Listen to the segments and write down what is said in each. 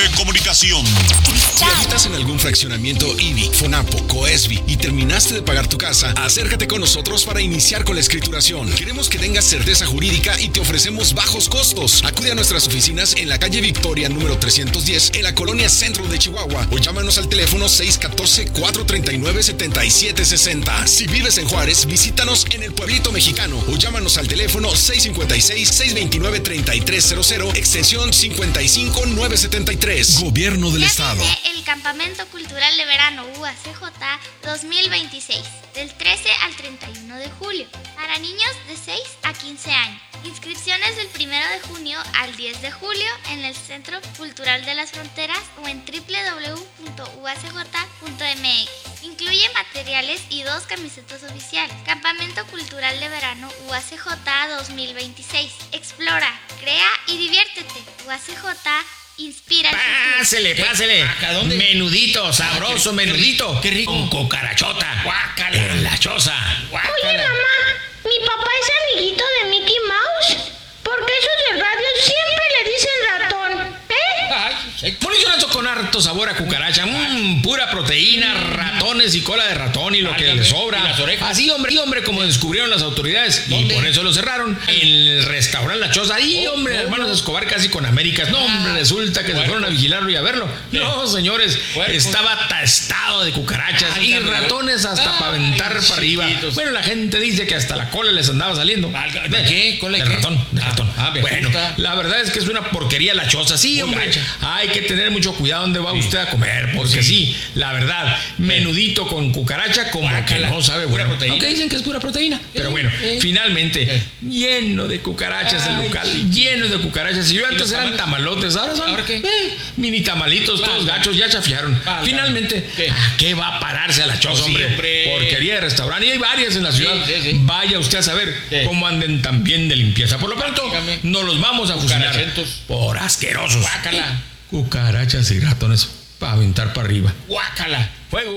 Comunicación. Si habitas en algún fraccionamiento IBI, FONAPO, COESBI y terminaste de pagar tu casa, acércate con nosotros para iniciar con la escrituración. Queremos que tengas certeza jurídica y te ofrecemos bajos costos. Acude a nuestras oficinas en la calle Victoria número 310 en la colonia Centro de Chihuahua o llámanos al teléfono 614-439-7760. Si vives en Juárez, visítanos en el Pueblito Mexicano o llámanos al teléfono 656-629-3300 extensión 55973. Gobierno del Estado. El Campamento Cultural de Verano UACJ 2026, del 13 al 31 de julio, para niños de 6 a 15 años. Inscripciones del 1 de junio al 10 de julio en el Centro Cultural de las Fronteras o en www.uacj.mx. Incluye materiales y 2 camisetas oficiales. Campamento Cultural de Verano UACJ 2026. Explora, crea y diviértete. UACJ inspira el futuro. Pásele. ¿A dónde? Menudito, sabroso, menudito. Qué rico. Con cucarachota. Guácala. En la choza. Guácala. Oye, mamá, mi papá es amiguito de Mickey Mouse. Porque esos de radio siempre le dicen ratón, Municionazo con harto sabor a cucaracha, pura proteína, ratones y cola de ratón y lo que le sobra. Así, hombre, como descubrieron las autoridades. ¿Dónde? Y por eso lo cerraron. En el restaurante La Choza. Ahí, hermanos Escobar casi con Américas. No, hombre, resulta que se fueron a vigilarlo y a verlo. No, señores, estaba atestado de cucarachas y ratones hasta para aventar para arriba. Bueno, la gente dice que hasta la cola les andaba saliendo. ¿De qué? ¿Cola de qué? De ratón. Bueno, la verdad es que es una porquería La Choza. Sí, hombre. Hay que tener mucho cuidado donde va usted a comer, porque sí, la verdad, menudito con cucaracha como que no sabe pura proteína. Aunque dicen que es pura proteína. Pero bueno, finalmente, lleno de cucarachas el local, lleno de cucarachas. Y yo antes eran tamalotes, ahora son mini tamalitos, todos gachos, ya chafiaron. Finalmente, ¿a qué va a pararse a La Choza, hombre? Porquería de restaurante. Y hay varias en la ciudad. Vaya usted a saber cómo anden tan bien de limpieza. Por lo pronto, nos los vamos a fusilar por asquerosos. Guácala. Cucarachas y ratones para aventar para arriba. ¡Guácala! ¡Fuego!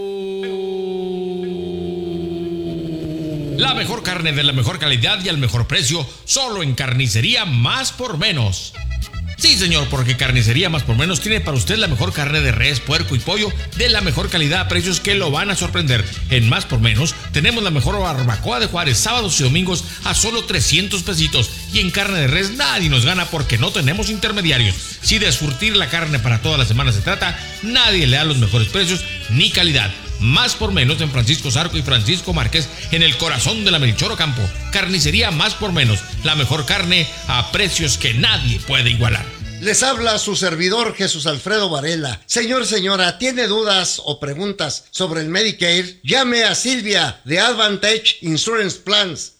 La mejor carne de la mejor calidad y al mejor precio, solo en Carnicería Más por Menos. Sí, señor, porque Carnicería Más por Menos tiene para usted la mejor carne de res, puerco y pollo de la mejor calidad a precios que lo van a sorprender. En Más por Menos tenemos la mejor barbacoa de Juárez, sábados y domingos a solo 300 pesitos. Y en carne de res nadie nos gana porque no tenemos intermediarios. Si de surtir la carne para toda la semana se trata, nadie le da los mejores precios ni calidad. Más por Menos en Francisco Zarco y Francisco Márquez, en el corazón de la Melchor Ocampo. Carnicería Más por Menos, la mejor carne a precios que nadie puede igualar. Les habla su servidor Jesús Alfredo Varela. Señora, ¿tiene dudas o preguntas sobre el Medicare? Llame a Silvia de Advantage Insurance Plans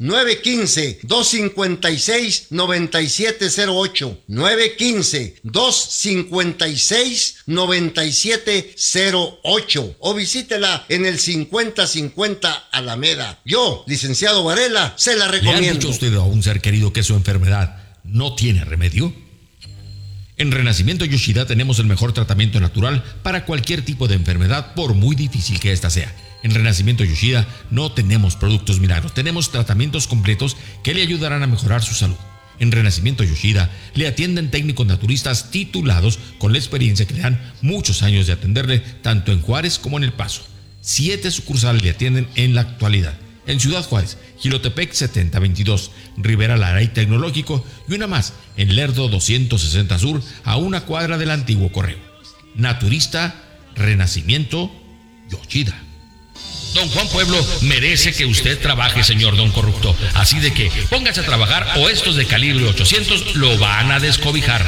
915-256-9708 915-256-9708 o visítela en el 5050 Alameda. Yo, licenciado Varela, se la recomiendo. ¿Le ha dicho usted a un ser querido que su enfermedad no tiene remedio? En Renacimiento Yoshida tenemos el mejor tratamiento natural para cualquier tipo de enfermedad, por muy difícil que ésta sea. En Renacimiento Yoshida no tenemos productos milagros, tenemos tratamientos completos que le ayudarán a mejorar su salud. En Renacimiento Yoshida le atienden técnicos naturistas titulados con la experiencia que le dan muchos años de atenderle tanto en Juárez como en El Paso. 7 sucursales le atienden en la actualidad. En Ciudad Juárez, Jilotepec 7022, Rivera Lara y Tecnológico, y una más en Lerdo 260 Sur, a una cuadra del antiguo correo. Naturista, Renacimiento, Yoshida. Don Juan Pueblo merece que usted trabaje, señor don corrupto. Así de que póngase a trabajar o estos de calibre 800 lo van a descobijar.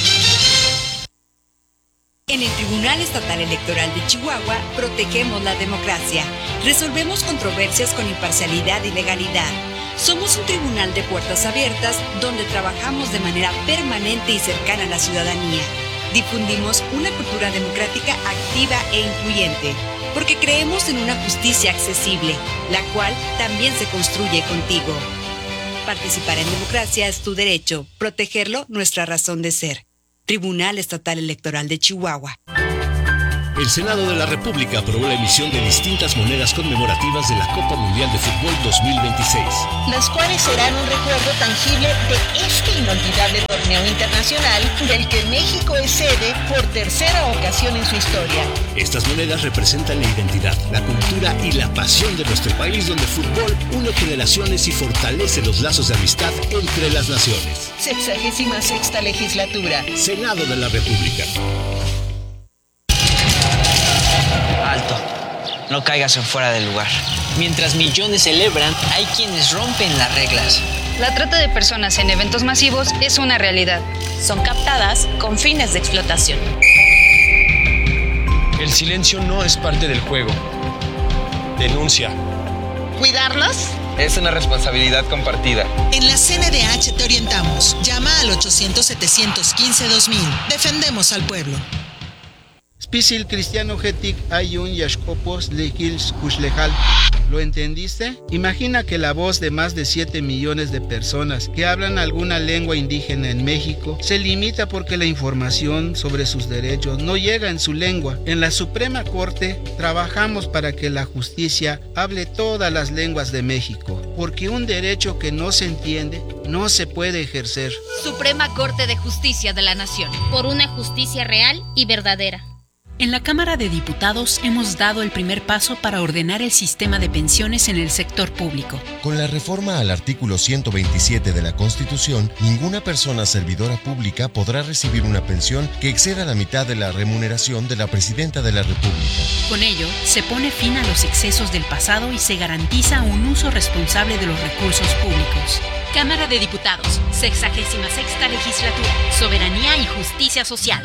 En el Tribunal Estatal Electoral de Chihuahua protegemos la democracia. Resolvemos controversias con imparcialidad y legalidad. Somos un tribunal de puertas abiertas donde trabajamos de manera permanente y cercana a la ciudadanía. Difundimos una cultura democrática activa e incluyente, porque creemos en una justicia accesible, la cual también se construye contigo. Participar en democracia es tu derecho, protegerlo nuestra razón de ser. Tribunal Estatal Electoral de Chihuahua. El Senado de la República aprobó la emisión de distintas monedas conmemorativas de la Copa Mundial de Fútbol 2026. Las cuales serán un recuerdo tangible de este inolvidable torneo internacional del que México es sede por tercera ocasión en su historia. Estas monedas representan la identidad, la cultura y la pasión de nuestro país, donde el fútbol une generaciones y fortalece los lazos de amistad entre las naciones. 66ª legislatura. Senado de la República. Alto, no caigas en fuera del lugar. Mientras millones celebran, hay quienes rompen las reglas. La trata de personas en eventos masivos es una realidad. Son captadas con fines de explotación. El silencio no es parte del juego. Denuncia. ¿Cuidarlos? Es una responsabilidad compartida. En la CNDH te orientamos. Llama al 800-715-2000. Defendemos al pueblo. Spisil cristiano getik ayun yashkopos lekils kushlejal. ¿Lo entendiste? Imagina que la voz de más de 7 millones de personas que hablan alguna lengua indígena en México se limita porque la información sobre sus derechos no llega en su lengua. En la Suprema Corte trabajamos para que la justicia hable todas las lenguas de México, porque un derecho que no se entiende no se puede ejercer. Suprema Corte de Justicia de la Nación. Por una justicia real y verdadera. En la Cámara de Diputados hemos dado el primer paso para ordenar el sistema de pensiones en el sector público. Con la reforma al artículo 127 de la Constitución, ninguna persona servidora pública podrá recibir una pensión que exceda la mitad de la remuneración de la Presidenta de la República. Con ello, se pone fin a los excesos del pasado y se garantiza un uso responsable de los recursos públicos. Cámara de Diputados, 66ª Legislatura, Soberanía y Justicia Social.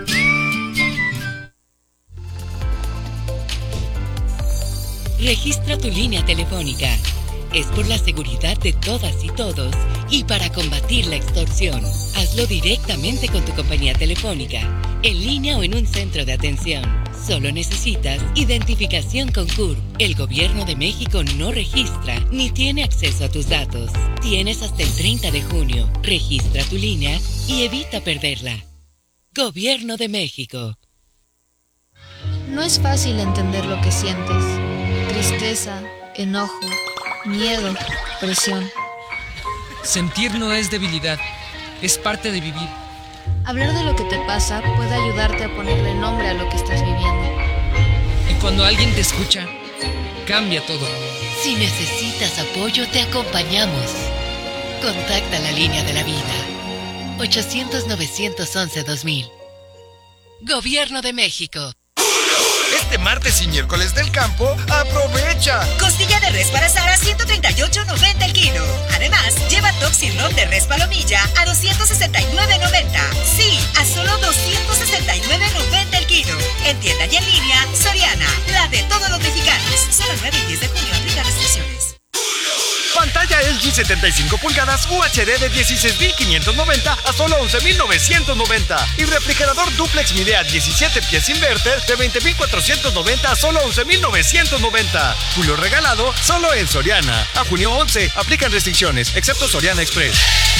Registra tu línea telefónica. Es por la seguridad de todas y todos y para combatir la extorsión. Hazlo directamente con tu compañía telefónica, en línea o en un centro de atención. Solo necesitas identificación con CURP. El Gobierno de México no registra ni tiene acceso a tus datos. Tienes hasta el 30 de junio. Registra tu línea y evita perderla. Gobierno de México. No es fácil entender lo que sientes. Tristeza, enojo, miedo, presión. Sentir no es debilidad, es parte de vivir. Hablar de lo que te pasa puede ayudarte a ponerle nombre a lo que estás viviendo. Y cuando alguien te escucha, cambia todo. Si necesitas apoyo, te acompañamos. Contacta la línea de la vida. 800-911-2000. Gobierno de México. Este martes y miércoles del campo, ¡aprovecha! Costilla de res para asar a $138.90 el kilo. Además, lleva top sirloin de res palomilla a $269.90. Sí, a solo $269.90 el kilo. En tienda y en línea, Soriana, la de todos los mexicanos. Solo 9 y 10 de junio aplica restricciones. Pantalla LG 75 pulgadas UHD de 16.590 a solo 11.990. Y refrigerador duplex Midea 17 pies inverter de 20.490 a solo 11.990. Julio regalado solo en Soriana. A junio 11. Aplican restricciones, excepto Soriana Express.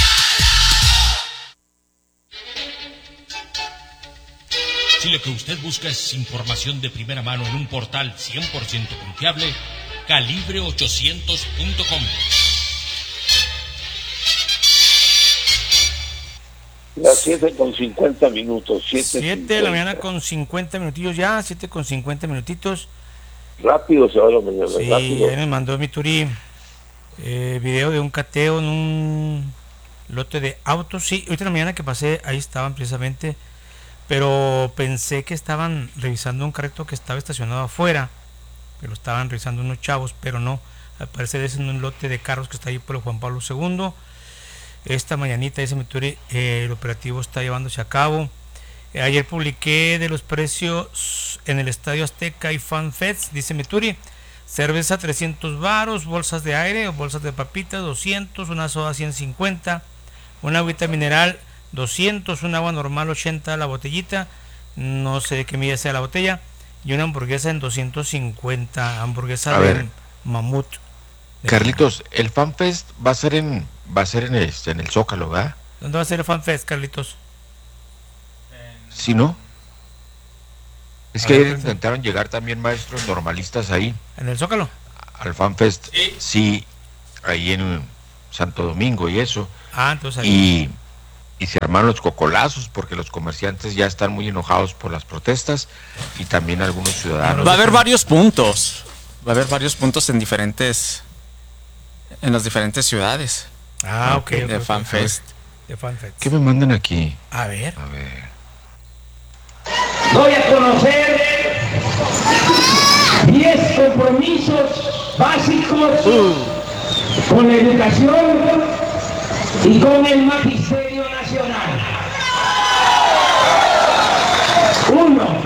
Si lo que usted busca es información de primera mano en un portal 100% confiable, calibre800.com. Las 7:50 minutos. 7 de la mañana con 50 minutillos ya, 7 con 50 minutitos. Rápido se va la mañana, sí, rápido. Me mandó mi Turi video de un cateo en un lote de autos. Sí, ahorita en la mañana que pasé, ahí estaban precisamente, pero pensé que estaban revisando un carrito que estaba estacionado afuera. Que lo estaban revisando unos chavos, pero no, al parecer es en un lote de carros que está ahí por el Juan Pablo II. Esta mañanita, dice Mituri, el operativo está llevándose a cabo. Ayer publiqué de los precios en el Estadio Azteca y FanFest, dice Mituri. Cerveza 300 varos, bolsas de aire o bolsas de papitas 200, una soda 150, una agüita mineral 200, un agua normal 80 la botellita, no sé de qué medida sea la botella. Y una hamburguesa en 250, hamburguesa de mamut. Carlitos, el FanFest va a ser en el Zócalo, ¿verdad? ¿Dónde va a ser el FanFest, Carlitos? ¿Sí, no? Es que intentaron llegar también maestros normalistas ahí. ¿En el Zócalo? Al FanFest, sí, ahí en Santo Domingo y eso. Entonces ahí. Y se armaron los cocolazos porque los comerciantes ya están muy enojados por las protestas y también algunos ciudadanos. Va a haber varios puntos. En las diferentes ciudades. De FanFest. ¿Qué me mandan aquí? A ver. Voy a conocer 10 compromisos básicos con la educación y con el Magisterio Nacional. 1.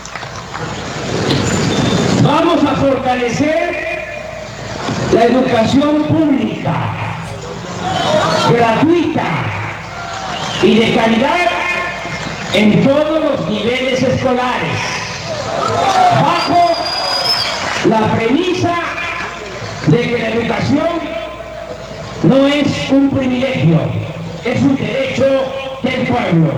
Vamos a fortalecer la educación pública, gratuita y de calidad en todos los niveles escolares, bajo la premisa de que la educación no es un privilegio, es un derecho del pueblo.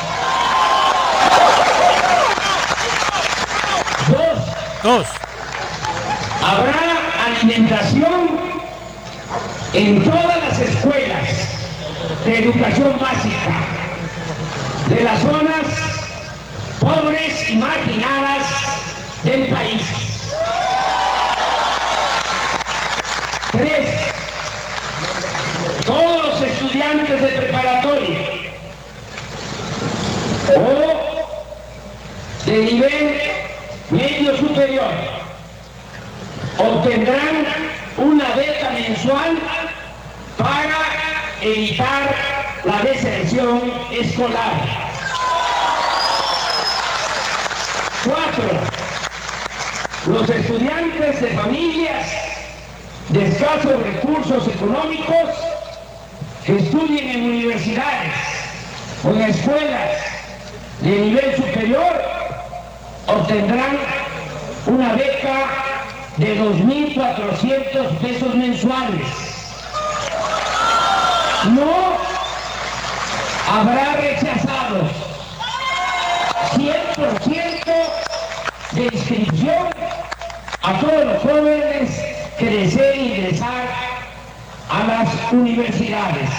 2. Habrá alimentación en todas las escuelas de educación básica de las zonas pobres y marginadas del país. 3. Todos los estudiantes de preparatoria o de nivel medio superior obtendrán una beca mensual para evitar la deserción escolar. 4. Los estudiantes de familias de escasos recursos económicos que estudien en universidades o en escuelas de nivel superior obtendrán una beca de 2.400 pesos mensuales. No habrá rechazados. 100% de inscripción a todos los jóvenes que deseen ingresar a las universidades.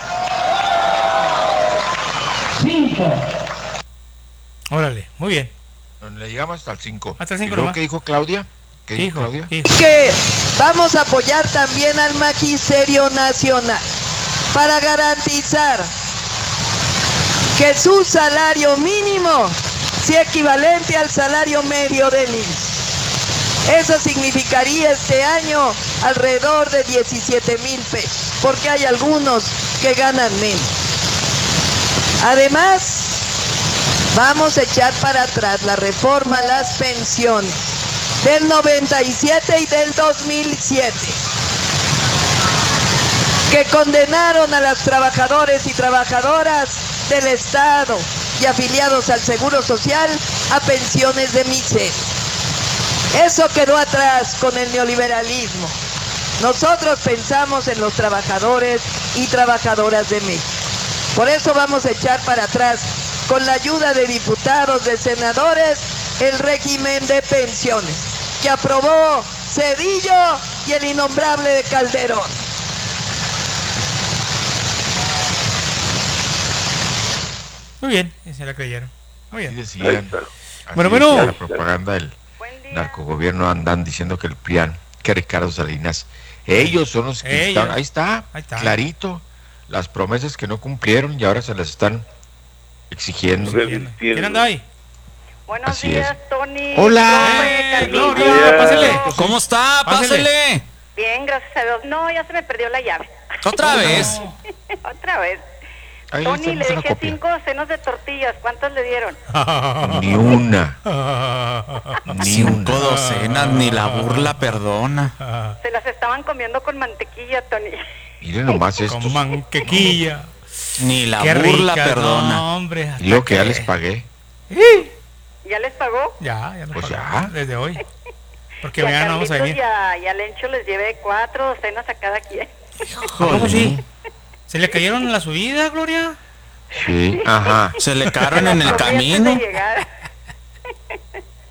5. Órale, muy bien. Le llegamos hasta el 5. Hasta el 5. ¿Y luego qué dijo Claudia? ¿Qué dijo Claudia? Que vamos a apoyar también al Magisterio Nacional para garantizar que su salario mínimo sea equivalente al salario medio del IMSS. Eso significaría este año alrededor de 17,000 pesos, porque hay algunos que ganan menos. Además, vamos a echar para atrás la reforma a las pensiones del 97 y del 2007, que condenaron a los trabajadores y trabajadoras del Estado y afiliados al Seguro Social a pensiones de miseria. Eso quedó atrás con el neoliberalismo. Nosotros pensamos en los trabajadores y trabajadoras de México. Por eso vamos a echar para atrás, con la ayuda de diputados, de senadores, el régimen de pensiones que aprobó Zedillo y el innombrable de Calderón. Muy bien, se la creyeron. Muy bien. Así decían, bueno. La propaganda del narcogobierno andan diciendo que el PRIAN, que Ricardo Salinas, ellos son los que están, ahí está, clarito, las promesas que no cumplieron y ahora se las están exigiendo. ¿Quién anda ahí? Buenos días, Tony. Hola. Gloria, pásele. ¿Cómo está? Pásele. Bien, gracias a Dios. No, ya se me perdió la llave. ¿Otra vez? Otra vez. Ahí Tony, le dejé 5 docenas de tortillas. ¿Cuántas le dieron? Ni una. Ni 5 docenas, ni la burla perdona. Se las estaban comiendo con mantequilla, Tony. Miren nomás esto. Con mantequilla. Ni la burla perdona. No, hombre. Y lo que ya les pagué. ¿Ya les pagó? Ya pues pagó, ya. desde hoy. Porque y mañana vamos a venir. Y a Lencho les llevé 4 docenas a cada quien. ¿Cómo sí? ¿Se le cayeron en la subida, Gloria? Sí, ajá. Se le cayeron en el camino.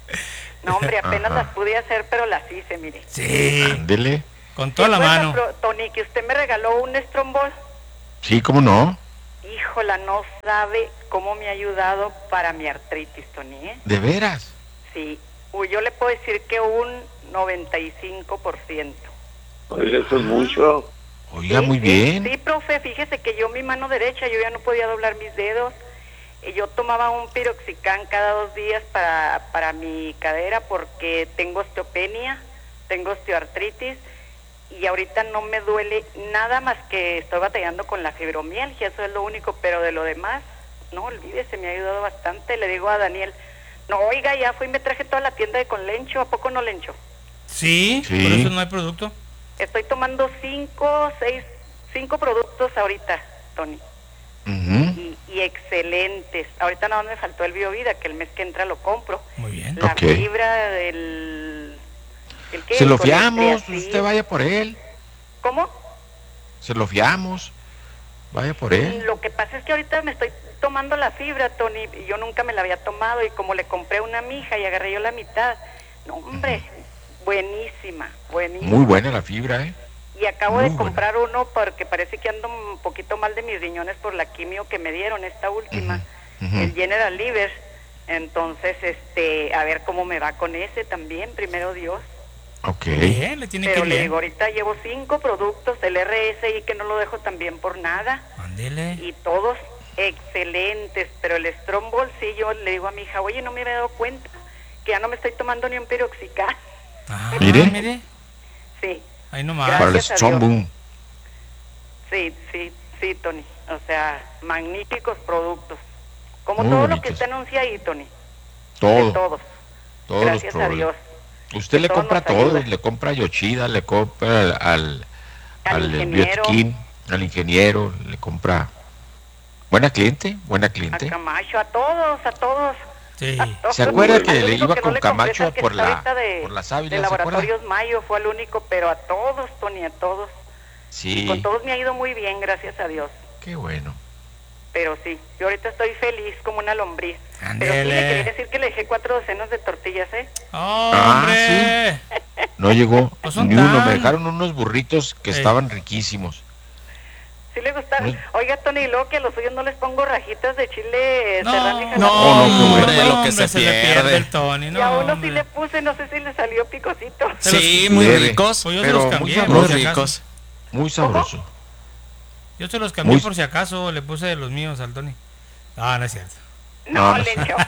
No, hombre, apenas las pude hacer, pero las hice, mire. Sí. Ándele. Con toda la mano. Tony, que usted me regaló un Strombol. Sí, ¿cómo no? Híjola, no sabe cómo me ha ayudado para mi artritis, Tony, ¿eh? ¿De veras? Sí. Yo le puedo decir que un 95%. Oiga, eso es mucho. Oiga, muy bien. Sí, profe, fíjese que yo mi mano derecha, yo ya no podía doblar mis dedos. Y yo tomaba un piroxicam cada 2 días para mi cadera porque tengo osteopenia, tengo osteoartritis y ahorita no me duele nada más que estoy batallando con la fibromialgia, eso es lo único, pero de lo demás, no olvídese, me ha ayudado bastante. Le digo a Daniel, no, oiga, ya fui y me traje toda la tienda de con Lencho, ¿a poco no Lencho? Sí, por eso no hay producto. Estoy tomando 5 productos ahorita, Tony. Y excelentes. Ahorita nada más me faltó el BioVida, que el mes que entra lo compro. Muy bien. La fibra del... Se lo fiamos, usted vaya por él. ¿Cómo? Se lo fiamos, vaya por él. Lo que pasa es que ahorita me estoy tomando la fibra, Tony, y yo nunca me la había tomado, y como le compré una mija y agarré yo la mitad, no, hombre, buenísima. Muy buena la fibra, ¿eh? Y acabo de comprar uno porque parece que ando un poquito mal de mis riñones por la quimio que me dieron, esta última, el General Liver. Entonces, a ver cómo me va con ese también, primero Dios. Ok. Bien, le tiene Pero que le bien. digo, ahorita llevo 5 productos, el RSI que no lo dejo también por nada. Ándele. Y todos excelentes, pero el Strombol sí, yo le digo a mi hija, oye, no me había dado cuenta que ya no me estoy tomando ni un piroxicam. Mire. Sí. Ahí nomás. Para el Strombol. Sí, Tony. O sea, magníficos productos. Como Muy todo bonitos. lo que usted anuncia ahí, Tony. Todo. De todos. Todos Gracias los a Dios. Usted le todos compra nos todo, ayuda. le compra a Yoshida, le compra al ingeniero. Biotiquín, al ingeniero, le compra. Buena cliente. A Camacho, a todos. Sí. ¿Se acuerda que Al le único iba que con no le compré Camacho es al que por está ahorita la sábila, de ¿se acuerda? Laboratorios Mayo, fue el único, pero a todos, Tony, a todos. Sí. Con todos me ha ido muy bien, gracias a Dios. Qué bueno. Pero sí, yo ahorita estoy feliz como una lombriz. Ándele. Pero sí le quería decir que le dejé 4 docenas de tortillas, ¿eh? ¡Hombre! Sí. No llegó Pues son ni uno, tan- me dejaron unos burritos que estaban riquísimos. Sí le gustaron. Oiga, Tony, y luego que a los suyos no les pongo rajitas de chile serrano y jalapeño. hombre, lo que hombre, se le pierde. el Tony, Y a no, uno hombre. sí le puse, no sé si le salió picosito. Sí, muy Leve, ricos. Pues yo se pero los muy cambié, sabrosos. por si Muy acaso. ricos. Muy sabroso. Yo se los cambié Muy- por si acaso, le puse de los míos al Tony. No es cierto. No, no. Lencho.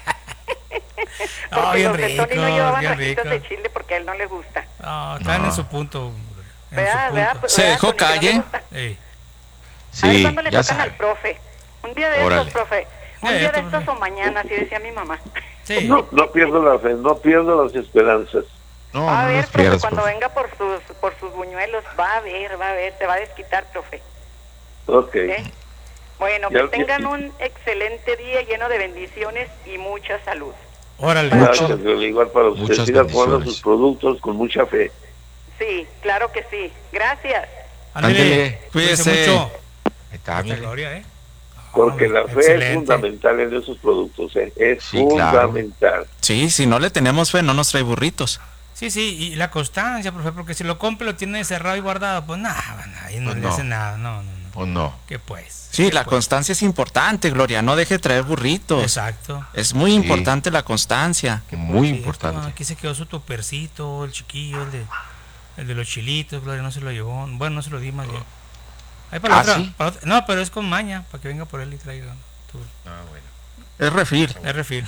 No, Porque bien los de Tony rico, no llevaban bien rajitas rico. de chile porque a él no le gusta. No, están en su punto. En ¿Verdad? su ¿Verdad? punto. Pues, Se ¿verdad, dejó Tony, que no le calle. gusta? Ey. A ver Sí, cuándo le ya tocan al sabe. profe. Un día de Órale. estos, profe. Un Ya, día de esto, estos profe. o mañana, así decía mi mamá. Sí. No pierdo la fe, no pierdo las esperanzas. No, A no ver, los profe, pierdas, cuando profe. venga por sus buñuelos, va a ver, se va a desquitar, profe. Ok. ¿Eh? Bueno, Ya- que tengan un excelente día lleno de bendiciones y mucha salud. Órale. Gracias, igual para usted. Muchas Siga tomando bendiciones. sus productos con mucha fe. Sí, claro que sí. Gracias. Ándele. Ándele. Cuídese Cuídese. mucho. Ahí está, Mucha mire. gloria, ¿eh? Porque Hombre, la fe excelente. es fundamental en esos productos. Es Sí, claro. fundamental. Sí, si no le tenemos fe, no nos trae burritos. Sí, y la constancia, profe, porque si lo compra y lo tiene cerrado y guardado, pues nada, ahí no Pues le no. hace nada, no. ¿O no? ¿Qué pues? Sí, ¿Qué la pues? constancia es importante, Gloria. No deje de traer burritos. Exacto. Es muy Sí. importante la constancia. Muy Sí, importante. Aquí se quedó su topercito, el chiquillo, el de los chilitos, Gloria no se lo llevó. Bueno, no se lo di más bien. Ahí para la otra, ¿sí? para otra- no, pero es con maña, para que venga por él y traiga. Ah, bueno. Es refil. Es refil.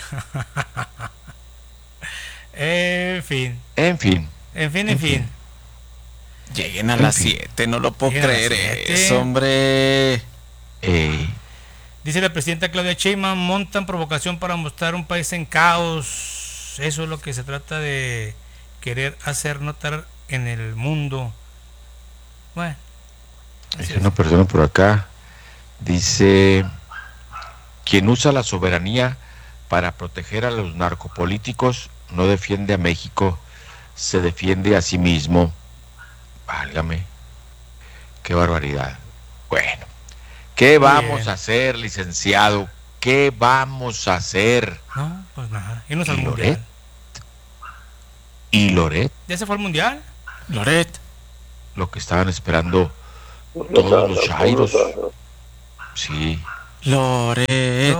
En fin. En fin. Lleguen a En las fin. 7, no lo puedo Lleguen a las creer 7. eso, hombre. Dice la presidenta Claudia Sheinbaum, montan provocación para mostrar un país en caos. Eso es lo que se trata de querer hacer notar en el mundo. Bueno. así Dice es. una persona por acá. Dice: quien usa la soberanía para proteger a los narcopolíticos no defiende a México, se defiende a sí mismo. Válgame. Qué barbaridad. Bueno, ¿qué vamos bien. a hacer, licenciado? ¿Qué vamos a hacer? No, pues nada. Irnos ¿Y al Loret? mundial. ¿Y Loret? ¿Ya se fue al mundial? Loret. Lo que estaban esperando todos los chairos. Sí. Loret.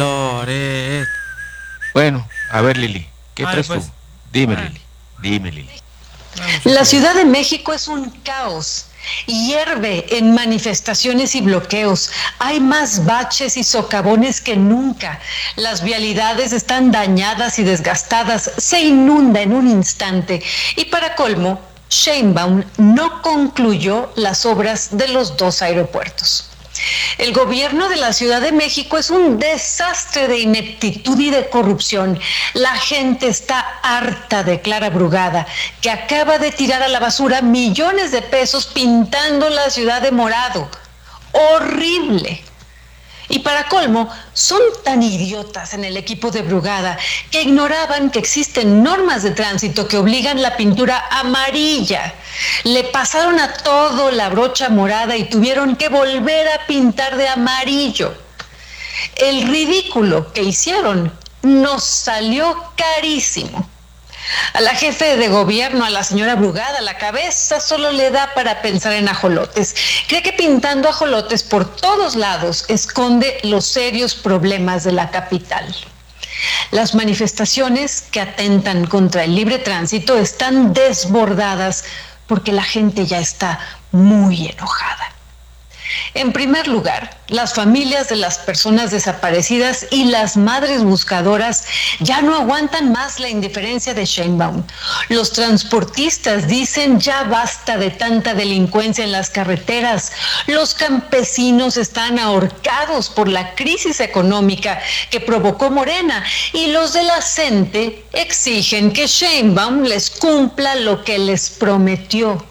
Bueno, a ver, Lili, ¿qué traes tú? Dime, Lili. La Ciudad de México es un caos. Hierve en manifestaciones y bloqueos. Hay más baches y socavones que nunca. Las vialidades están dañadas y desgastadas. Se inunda en un instante. Y para colmo, Sheinbaum no concluyó las obras de los 2 aeropuertos. El gobierno de la Ciudad de México es un desastre de ineptitud y de corrupción. La gente está harta de Clara Brugada, que acaba de tirar a la basura millones de pesos pintando la ciudad de morado. ¡Horrible! Y para colmo, son tan idiotas en el equipo de Brugada que ignoraban que existen normas de tránsito que obligan la pintura amarilla. Le pasaron a todo la brocha morada y tuvieron que volver a pintar de amarillo. El ridículo que hicieron nos salió carísimo. A la jefe de gobierno, a la señora Brugada, la cabeza solo le da para pensar en ajolotes. Cree que pintando ajolotes por todos lados esconde los serios problemas de la capital. Las manifestaciones que atentan contra el libre tránsito están desbordadas porque la gente ya está muy enojada. En primer lugar, las familias de las personas desaparecidas y las madres buscadoras ya no aguantan más la indiferencia de Sheinbaum. Los transportistas dicen ya basta de tanta delincuencia en las carreteras. Los campesinos están ahorcados por la crisis económica que provocó Morena y los de la CENTE exigen que Sheinbaum les cumpla lo que les prometió.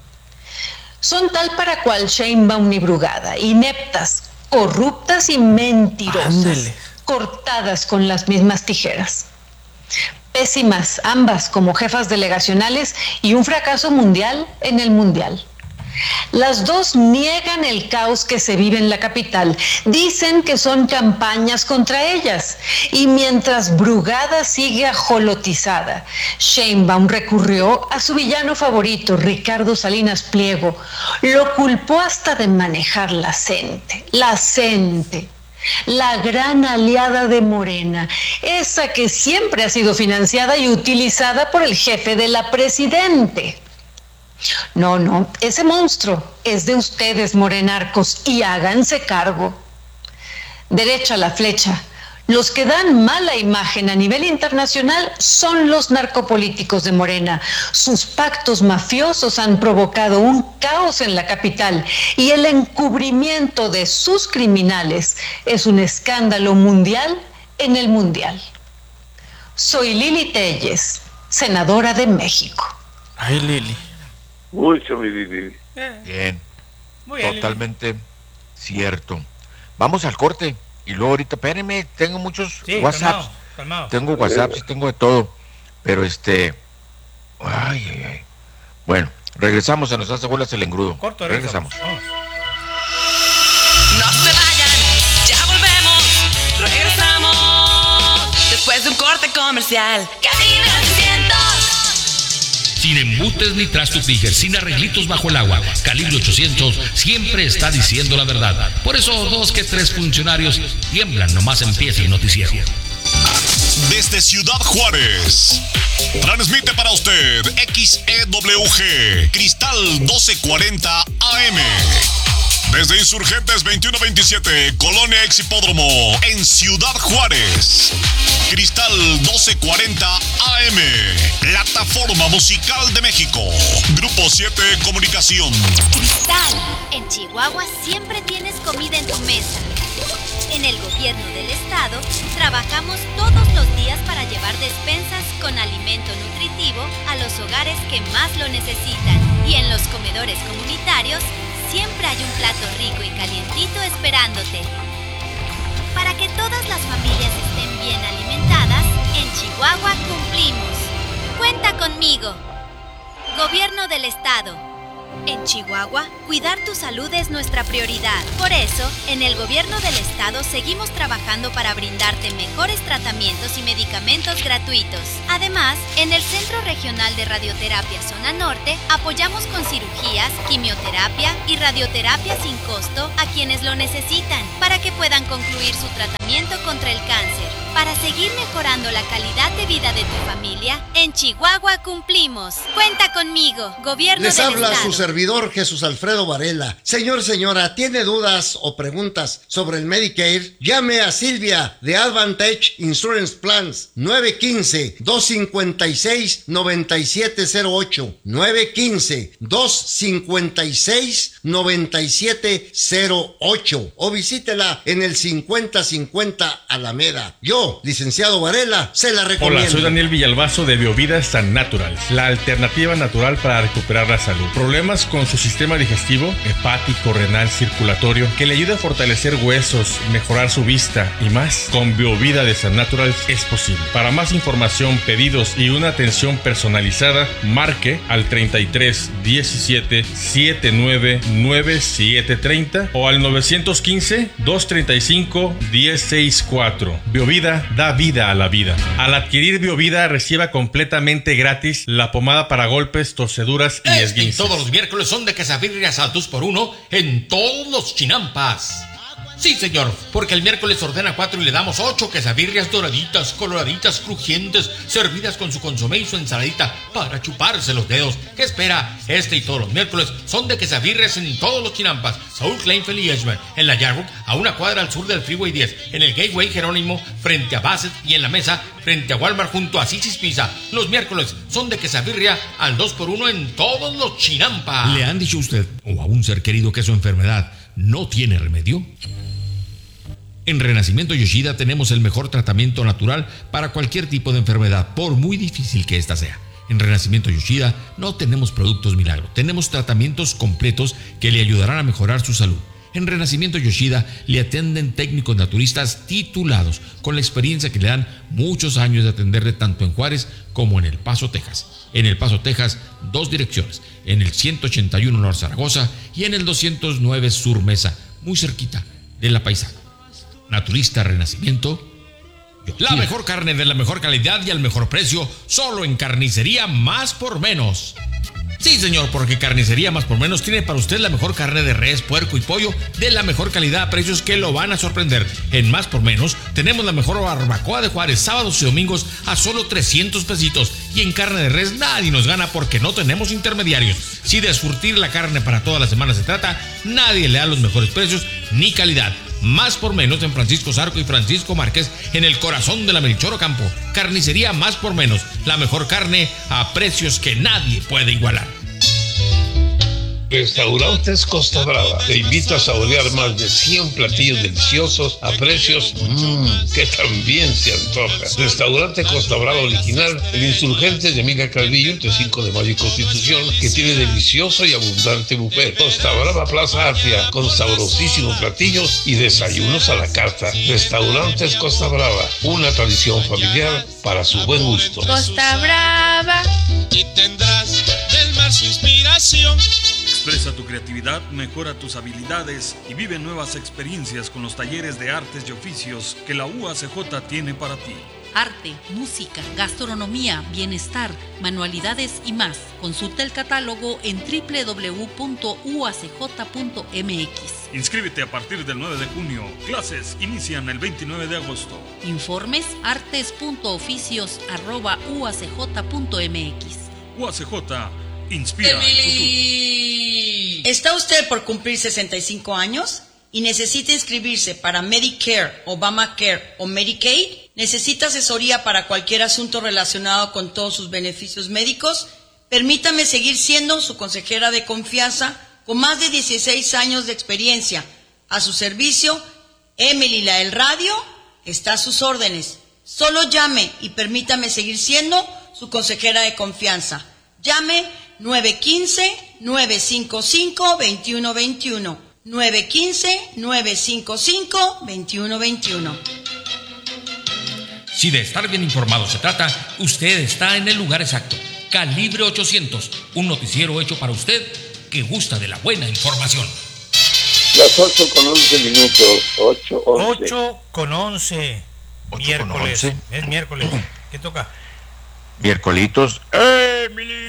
Son tal para cual Sheinbaum y Brugada, ineptas, corruptas y mentirosas, Ándele. cortadas con las mismas tijeras. Pésimas ambas como jefas delegacionales y un fracaso mundial en el mundial. Las dos niegan el caos que se vive en la capital, dicen que son campañas contra ellas. Y mientras Brugada sigue ajolotizada, Sheinbaum recurrió a su villano favorito, Ricardo Salinas Pliego. Lo culpó hasta de manejar la CENTE, la gran aliada de Morena, esa que siempre ha sido financiada y utilizada por el jefe de la presidente. No, ese monstruo es de ustedes, morenarcos, y háganse cargo. Derecha la flecha. Los que dan mala imagen a nivel internacional son los narcopolíticos de Morena. Sus pactos mafiosos han provocado un caos en la capital y el encubrimiento de sus criminales es un escándalo mundial en el mundial. Soy Lili Telles, senadora de México. Ay, Lili. Mucho, mi Lili. Bien. Muy bien, totalmente cierto. Vamos al corte. Y luego ahorita, espérenme, tengo muchos WhatsApps. Calmado. Tengo WhatsApps y tengo de todo. Pero ay. Bueno, regresamos a Nos hace bolas el engrudo. Corto, regresamos. No se vayan, ya volvemos. Regresamos después de un corte comercial. Cadena 800. Sin embutes ni trasto tiger, sin arreglitos bajo el agua. Calibre 800 siempre está diciendo la verdad. Por eso 2 que 3 funcionarios tiemblan nomás empieza el noticiero. Desde Ciudad Juárez, transmite para usted XEWG Cristal 1240 AM. Desde Insurgentes 2127, Colonia Exhipódromo, en Ciudad Juárez. Cristal 1240 AM, Plataforma Musical de México. Grupo 7 Comunicación. Cristal, en Chihuahua siempre tienes comida en tu mesa. En el gobierno del estado, trabajamos todos los días para llevar despensas con alimento nutritivo a los hogares que más lo necesitan. Y en los comedores comunitarios, siempre hay un plato rico y calientito esperándote. Para que todas las familias estén bien alimentadas, en Chihuahua cumplimos. Cuenta conmigo. Gobierno del Estado. En Chihuahua, cuidar tu salud es nuestra prioridad. Por eso, en el gobierno del estado seguimos trabajando para brindarte mejores tratamientos y medicamentos gratuitos. Además, en el Centro Regional de Radioterapia Zona Norte, apoyamos con cirugías, quimioterapia y radioterapia sin costo a quienes lo necesitan, para que puedan concluir su tratamiento contra el cáncer. Para seguir mejorando la calidad de vida de tu familia, en Chihuahua cumplimos. Cuenta conmigo, gobierno Les del habla estado. su servidor Jesús Alfredo Varela. Señor, señora, ¿tiene dudas o preguntas sobre el Medicare? Llame a Silvia de Advantage Insurance Plans 915-256-9708 915-256-9708 o visítela en el 5050 Alameda. Yo, licenciado Varela, se la recomiendo. Hola, soy Daniel Villalbazo de Biovida San Natural, la alternativa natural para recuperar la salud. Problemas con su sistema digestivo, hepático, renal, circulatorio, que le ayuda a fortalecer huesos, mejorar su vista y más. Con Biovida de San Natural es posible. Para más información, pedidos y una atención personalizada, marque al 33 17 79 9730 o al 915 235 1064. Biovida da vida a la vida. Al adquirir Biovida, reciba completamente gratis la pomada para golpes, torceduras y esguinces. Todos los miércoles son de quesadillas al 2x1 en todos los chinampas. Sí, señor, porque el miércoles ordena 4 y le damos 8 quesadillas doraditas, coloraditas, crujientes, servidas con su consomé y su ensaladita para chuparse los dedos. ¿Qué espera? Este y todos los miércoles son de quesadillas en todos los chinampas. Saúl Kleinfeld y Edgemont, en la Yarbook, a una cuadra al sur del Freeway 10, en el Gateway Jerónimo, frente a Bassett, y en la Mesa, frente a Walmart, junto a Sisi's Pizza. Los miércoles son de quesadilla al 2x1 en todos los chinampas. ¿Le han dicho a usted o a un ser querido que su enfermedad no tiene remedio? En Renacimiento Yoshida tenemos el mejor tratamiento natural para cualquier tipo de enfermedad, por muy difícil que ésta sea. En Renacimiento Yoshida no tenemos productos milagro, tenemos tratamientos completos que le ayudarán a mejorar su salud. En Renacimiento Yoshida le atienden técnicos naturistas titulados, con la experiencia que le dan muchos años de atenderle tanto en Juárez como en El Paso, Texas. En El Paso, Texas, 2 direcciones, en el 181 North Zaragoza y en el 209 Sur Mesa, muy cerquita de La Paisana. Naturista Renacimiento Yoshida. La mejor carne de la mejor calidad y al mejor precio, solo en Carnicería Más por Menos. Sí, señor, porque Carnicería Más por Menos tiene para usted la mejor carne de res, puerco y pollo de la mejor calidad a precios que lo van a sorprender. En Más por Menos tenemos la mejor barbacoa de Juárez, sábados y domingos a solo 300 pesitos. Y en carne de res nadie nos gana porque no tenemos intermediarios. Si de surtir la carne para toda la semana se trata, nadie le da los mejores precios ni calidad. Más por Menos en Francisco Zarco y Francisco Márquez, en el corazón de la Melchor Ocampo. Carnicería Más por Menos, la mejor carne a precios que nadie puede igualar. Restaurantes Costa Brava te invita a saborear más de 100 platillos deliciosos a precios que también se antoja. Restaurante Costa Brava original, el Insurgentes de Amiga Calvillo, entre 5 de Mayo y Constitución, que tiene delicioso y abundante buffet. Costa Brava Plaza Atria, con sabrosísimos platillos y desayunos a la carta. Restaurantes Costa Brava, una tradición familiar para su buen gusto. Costa Brava. Y tendrás del mar su inspiración. Expresa tu creatividad, mejora tus habilidades y vive nuevas experiencias con los talleres de artes y oficios que la UACJ tiene para ti. Arte, música, gastronomía, bienestar, manualidades y más. Consulta el catálogo en www.uacj.mx. Inscríbete a partir del 9 de junio. Clases inician el 29 de agosto. Informes artes.oficios@uacj.mx. UACJ inspira el futuro. ¿Está usted por cumplir 65 años y necesita inscribirse para Medicare, Obamacare o Medicaid? ¿Necesita asesoría para cualquier asunto relacionado con todos sus beneficios médicos? Permítame seguir siendo su consejera de confianza con más de 16 años de experiencia. A su servicio, Emily la del Radio está a sus órdenes. Solo llame y permítame seguir siendo su consejera de confianza. Llame 915-955-2121. 915-955-2121. Si de estar bien informado se trata, usted está en el lugar exacto. Calibre 800, un noticiero hecho para usted que gusta de la buena información. Las 8:11, 8:11. 8:11. Miércoles. Es miércoles. ¿Qué toca? Miércolitos. ¡Emily!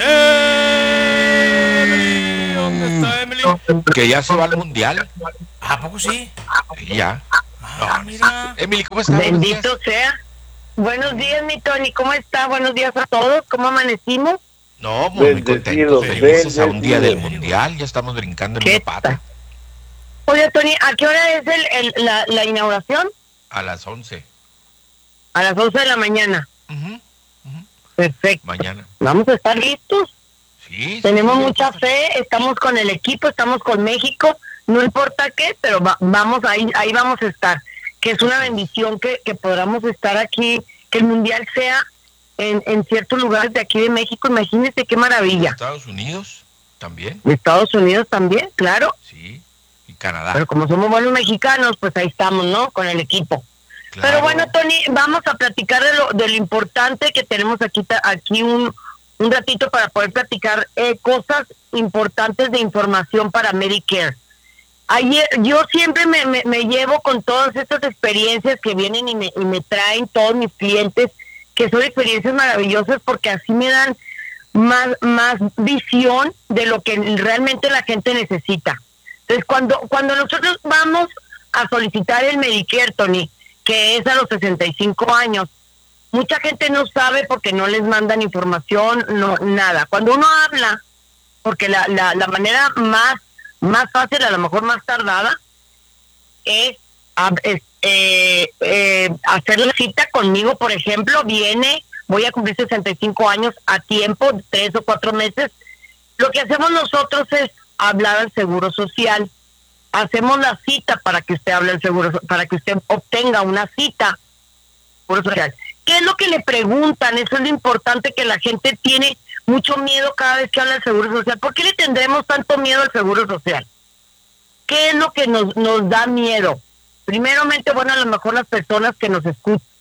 ¿Dónde está Emily? Que ya se va al mundial. ¿A poco sí? Ya. Mira. Emily, ¿cómo estás? Bendito sea. Buenos días, mi Tony. ¿Cómo está? Buenos días a todos. ¿Cómo amanecimos? No, muy contentos. Felices a un día del mundial. Ya estamos brincando en una pata. Oye, Tony, ¿a qué hora es la inauguración? A las 11. A las 11 de la mañana. Perfecto. Mañana. Vamos a estar listos. Sí. Tenemos mucha fe, estamos con el equipo, estamos con México, no importa qué, pero vamos ahí vamos a estar. Que es una bendición que podamos estar aquí, que el mundial sea en ciertos lugares de aquí de México. Imagínense qué maravilla. Estados Unidos también. Estados Unidos también, claro. Sí. Y Canadá. Pero como somos buenos mexicanos, pues ahí estamos, ¿no? Con el equipo. Claro. Pero bueno, Tony, vamos a platicar de lo importante que tenemos aquí un ratito para poder platicar cosas importantes de información para Medicare. Ayer, yo siempre me llevo con todas estas experiencias que vienen y me traen todos mis clientes, que son experiencias maravillosas porque así me dan más visión de lo que realmente la gente necesita. Entonces, cuando nosotros vamos a solicitar el Medicare, Tony, que es a los 65 años, mucha gente no sabe porque no les mandan información, no nada. Cuando uno habla, porque la manera más fácil, a lo mejor más tardada, es hacer la cita conmigo, por ejemplo, voy a cumplir 65 años a tiempo, 3 o 4 meses. Lo que hacemos nosotros es hablar al Seguro Social. Hacemos la cita para que usted hable al Seguro, para que usted obtenga una cita Seguro Social. ¿Qué es lo que le preguntan? Eso es lo importante, que la gente tiene mucho miedo cada vez que habla del Seguro Social. ¿Por qué le tendremos tanto miedo al Seguro Social? ¿Qué es lo que nos da miedo? Primeramente, bueno, a lo mejor las personas que nos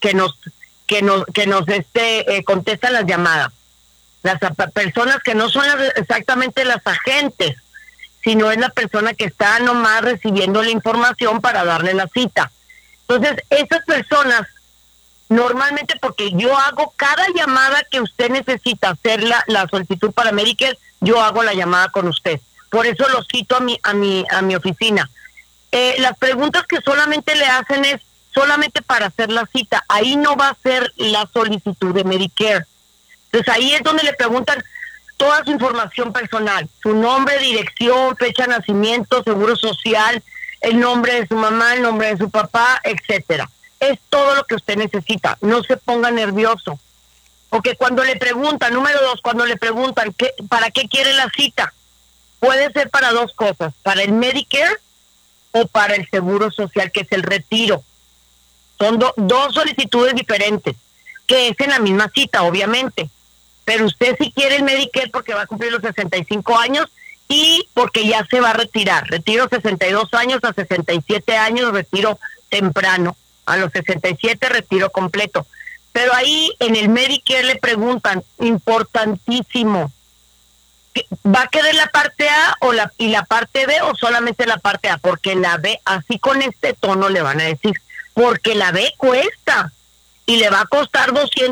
contestan las llamadas. Las personas que no son exactamente las agentes, sino es la persona que está nomás recibiendo la información para darle la cita. Entonces, esas personas, normalmente, porque yo hago cada llamada que usted necesita hacer la solicitud para Medicare, yo hago la llamada con usted. Por eso lo cito a mi oficina. Las preguntas que solamente le hacen es solamente para hacer la cita. Ahí no va a ser la solicitud de Medicare. Entonces, ahí es donde le preguntan toda su información personal, su nombre, dirección, fecha de nacimiento, seguro social, el nombre de su mamá, el nombre de su papá, etcétera. Es todo lo que usted necesita. No se ponga nervioso. Porque cuando le preguntan, número 2, cuando le preguntan ¿para qué quiere la cita? Puede ser para 2 cosas, para el Medicare o para el Seguro Social, que es el retiro. Son 2 solicitudes diferentes, que es en la misma cita, obviamente. Pero usted sí quiere el Medicare porque va a cumplir los 65 años y porque ya se va a retirar. Retiro 62 años a 67 años, retiro temprano. A los 67, retiro completo. Pero ahí en el Medicare le preguntan, importantísimo, ¿va a querer la parte A y la parte B o solamente la parte A? Porque la B, así con este tono le van a decir, porque la B cuesta. Y le va a costar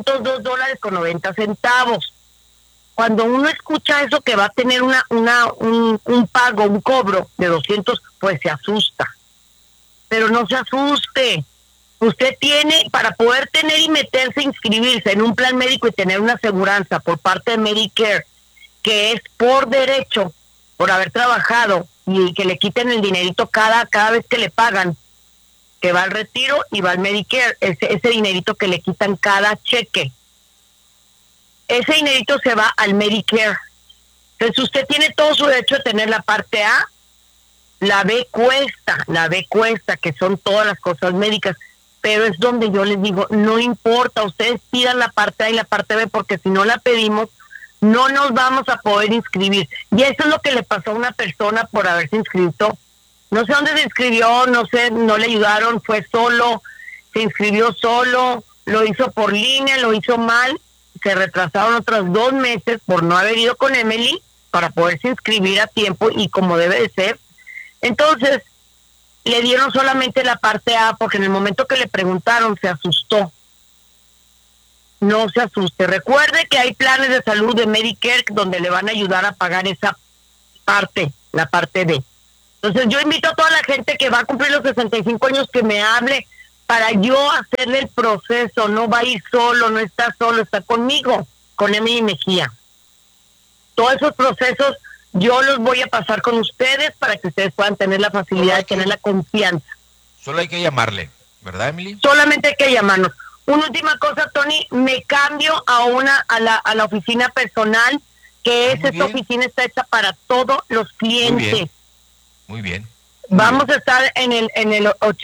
$202.90. Cuando uno escucha eso, que va a tener un pago, un cobro de 200, pues se asusta. Pero no se asuste. Usted tiene, para poder tener y meterse, inscribirse en un plan médico y tener una aseguranza por parte de Medicare, que es por derecho, por haber trabajado, y que le quiten el dinerito cada vez que le pagan, que va al retiro y va al Medicare, ese dinerito que le quitan cada cheque. Ese dinerito se va al Medicare. Entonces usted tiene todo su derecho de tener la parte A. La B cuesta, que son todas las cosas médicas, pero es donde yo les digo, no importa, ustedes pidan la parte A y la parte B, porque si no la pedimos, no nos vamos a poder inscribir. Y eso es lo que le pasó a una persona por haberse inscrito. No sé dónde se inscribió, no sé, no le ayudaron, fue solo, se inscribió solo, lo hizo por línea, lo hizo mal, se retrasaron otros 2 meses por no haber ido con Emily para poderse inscribir a tiempo y como debe de ser. Entonces, le dieron solamente la parte A, porque en el momento que le preguntaron se asustó. No se asuste. Recuerde que hay planes de salud de Medicare donde le van a ayudar a pagar esa parte, la parte B. Entonces yo invito a toda la gente que va a cumplir los 65 años que me hable para yo hacerle el proceso. No va a ir solo, no está solo, está conmigo, con Emily Mejía. Todos esos procesos yo los voy a pasar con ustedes para que ustedes puedan tener la facilidad de tener la confianza. Solo hay que llamarle, ¿verdad, Emily? Solamente hay que llamarnos. Una última cosa, Tony, me cambio a la oficina personal, que esta oficina está hecha para todos los clientes. Muy bien. Vamos a estar en el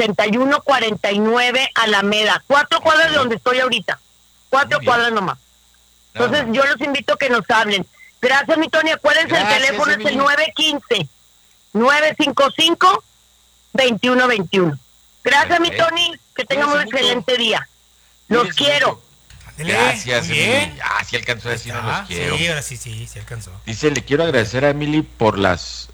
8149 Alameda, 4 cuadras de donde estoy ahorita, 4 cuadras nomás. Entonces yo los invito a que nos hablen. Gracias, mi Tony. Acuérdense, el teléfono es el 915-955-2121. Gracias, mi Tony. Que tengamos un excelente día. Los quiero. Gracias, Emily. Sí alcanzó a decir no los quiero. Sí, ahora sí alcanzó. Dice, le quiero agradecer a Emily por las,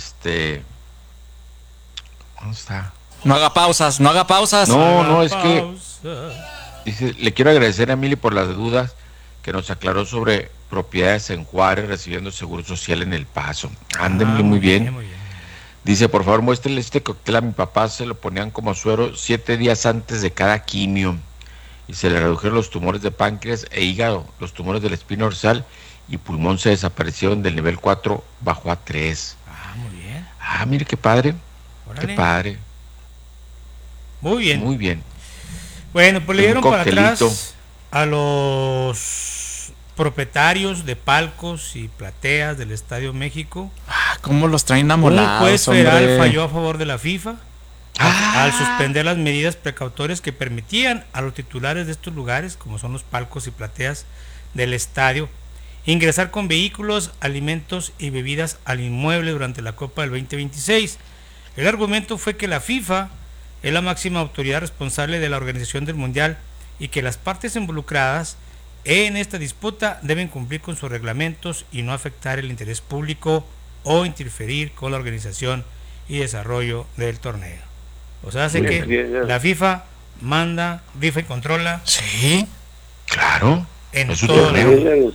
¿dónde está? No haga pausas. No, es que dice, le quiero agradecer a Emily por las dudas que nos aclaró sobre propiedades en Juárez recibiendo seguro social en El Paso. Ándenle muy bien. Dice, por favor, muéstrenle este cóctel a mi papá, se lo ponían como suero 7 días antes de cada quimio y se le redujeron los tumores de páncreas e hígado, los tumores de la espina dorsal y pulmón se desaparecieron del nivel 4, bajó a 3. Muy bien. Mire qué padre. Órale. Qué padre. Muy bien. Muy bien. Bueno, pues le dieron para atrás a los propietarios de palcos y plateas del Estadio México. ¿Cómo los traen amolados? Un juez federal falló a favor de la FIFA al suspender las medidas precautorias que permitían a los titulares de estos lugares, como son los palcos y plateas del estadio, ingresar con vehículos, alimentos y bebidas al inmueble durante la Copa del 2026. El argumento fue que la FIFA es la máxima autoridad responsable de la organización del Mundial y que las partes involucradas en esta disputa deben cumplir con sus reglamentos y no afectar el interés público o interferir con la organización y desarrollo del torneo. O sea, hace que la FIFA manda, FIFA y controla. Sí, claro. En es todo torneo.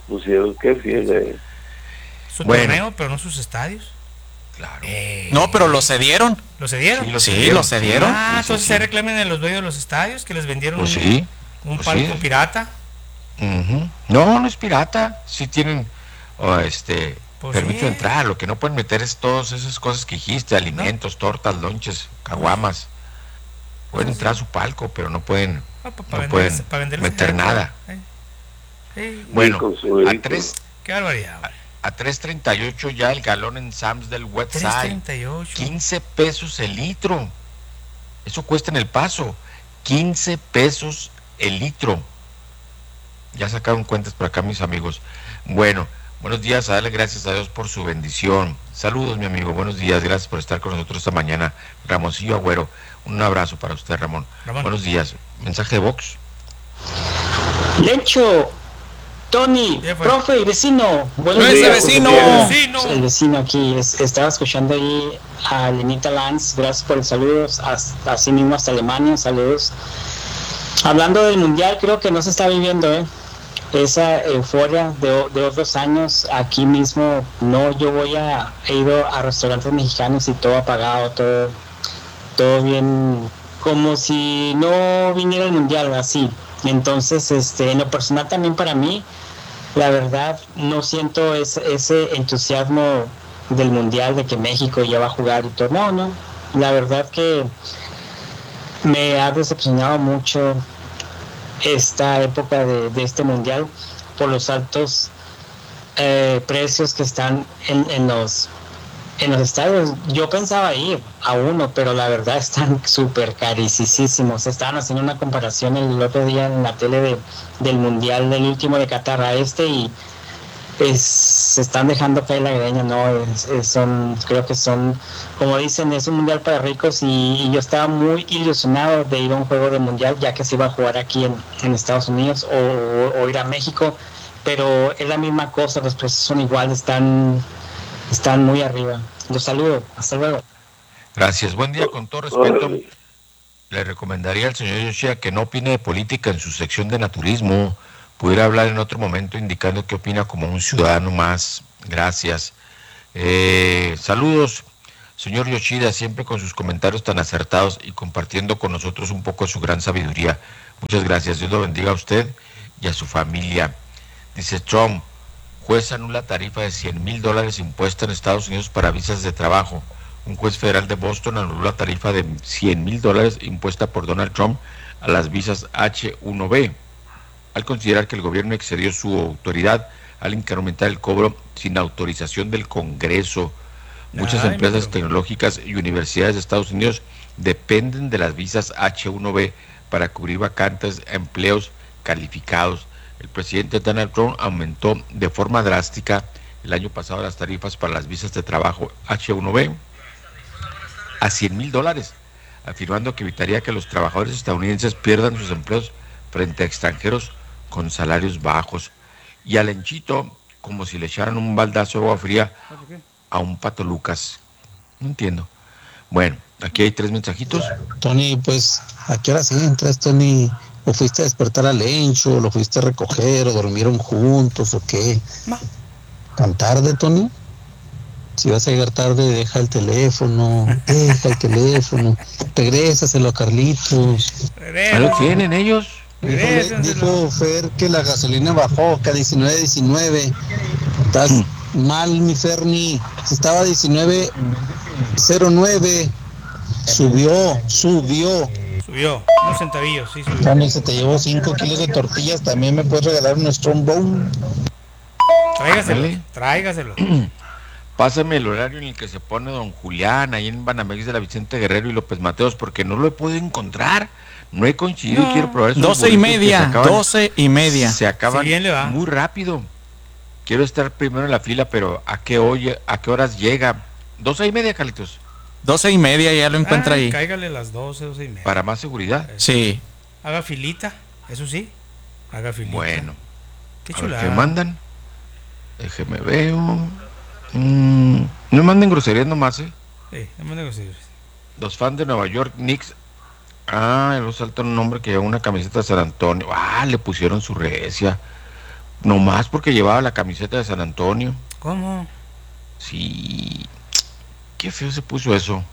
Su torneo, pero no sus estadios. Claro. No, pero lo cedieron. ¿Lo cedieron? Sí, lo cedieron. Entonces se reclamen de los dueños de los estadios que les vendieron un palco pirata. No es pirata. Sí tienen permiso de entrar. Lo que no pueden meter es todas esas cosas que dijiste, alimentos, tortas, lonches, caguamas. Pueden entrar a su palco, pero no pueden meter nada. Bueno, qué barbaridad. A 3.38 ya el galón en Sam's del Westside. 15 pesos el litro. Eso cuesta en El Paso. 15 pesos el litro. Ya sacaron cuentas por acá, mis amigos. Bueno, buenos días, a darle gracias a Dios por su bendición. Saludos, mi amigo, buenos días, gracias por estar con nosotros esta mañana. Ramoncillo Agüero, un abrazo para usted, Ramón. Buenos días. Mensaje de Vox. Lencho, Tony, profe y vecino. Buenos días, vecino. El vecino aquí, estaba escuchando ahí a Lenita Lanz, gracias por el saludo, así mismo hasta Alemania, saludos. Hablando del mundial, creo que no se está viviendo esa euforia de otros años. Aquí mismo yo he ido a restaurantes mexicanos y todo apagado, todo bien, como si no viniera el mundial, así. Entonces, en lo personal también para mí, la verdad, no siento ese entusiasmo del mundial, de que México ya va a jugar y todo. No, la verdad que me ha decepcionado mucho esta época de este mundial por los altos precios que están en los estadios. Yo pensaba ir a uno, pero la verdad están súper carísimos. Estaban haciendo una comparación el otro día en la tele del mundial del último de Qatar a y se están dejando caer la greña. Creo que son, como dicen, es un mundial para ricos, y yo estaba muy ilusionado de ir a un juego de mundial, ya que se iba a jugar aquí en Estados Unidos o ir a México, pero es la misma cosa, los precios son iguales, están están muy arriba. Los saludo, hasta luego. Gracias, buen día. Con todo respeto, le recomendaría al señor Yoshida que no opine de política en su sección de naturismo. Pudiera hablar en otro momento indicando qué opina como un ciudadano más. Gracias. Saludos, señor Yoshida, siempre con sus comentarios tan acertados y compartiendo con nosotros un poco de su gran sabiduría. Muchas gracias. Dios lo bendiga a usted y a su familia. Dice Trump, juez anula tarifa de $100,000 impuesta en Estados Unidos para visas de trabajo. Un juez federal de Boston anuló la tarifa de $100,000 impuesta por Donald Trump a las visas H-1B, al considerar que el gobierno excedió su autoridad al incrementar el cobro sin autorización del Congreso. Muchas empresas tecnológicas y universidades de Estados Unidos dependen de las visas H-1B para cubrir vacantes, empleos calificados. El presidente Donald Trump aumentó de forma drástica el año pasado las tarifas para las visas de trabajo H-1B a $100,000, afirmando que evitaría que los trabajadores estadounidenses pierdan sus empleos frente a extranjeros con salarios bajos. Y a Lenchito, como si le echaran un baldazo de agua fría a un Pato Lucas. No entiendo. Bueno, aquí hay 3 mensajitos. Tony, pues, ¿a qué hora sí entras, Tony? ¿O fuiste a despertar a Lencho? ¿Lo fuiste a recoger? ¿O dormieron juntos? ¿O qué? ¿Tan tarde, Tony? Si vas a llegar tarde, deja el teléfono. Regrésaselo a Carlitos. ¿Ya lo tienen ellos? Dijo Fer que la gasolina bajó, que a 19.19. Estás mal, mi Ferni. Estaba a 19.09. Subió. Subió, unos centavillos, sí subió. Tony, se te llevó 5 kilos de tortillas. También me puedes regalar un Strombone. Tráigaselo. Pásame el horario en el que se pone don Julián, ahí en Banamex de la Vicente Guerrero y López Mateos, porque no lo he podido encontrar. No he coincidido y quiero probar esos 12:30. Se acaban Sí, muy rápido. Quiero estar primero en la fila, pero ¿a qué horas llega? 12:30, Carlitos. 12:30, ya lo encuentra ahí. Cáigale las 12:30. Para más seguridad. Sí. Haga filita, eso sí. Haga filita. Bueno. Qué chulada. chulada. ¿Qué mandan? Déjeme veo. No me manden groserías nomás, Sí, no manden groserías. Los fans de Nueva York Knicks. Luego salta un hombre que lleva una camiseta de San Antonio. Le pusieron su recia. Nomás porque llevaba la camiseta de San Antonio. ¿Cómo? Sí. Qué feo se puso eso.